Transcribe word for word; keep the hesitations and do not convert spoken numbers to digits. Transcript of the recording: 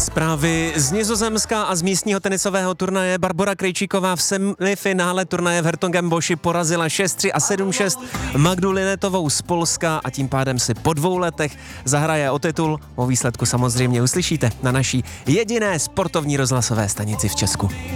Zprávy z Nizozemska a z místního tenisového turnaje. Barbora Krejčíková v semifinále turnaje v Hertogenboši porazila šest tři a sedm šest Magdu Linetovou z Polska a tím pádem si po dvou letech zahraje o titul. O výsledku samozřejmě uslyšíte na naší jediné sportovní rozhlasové stanici v Česku.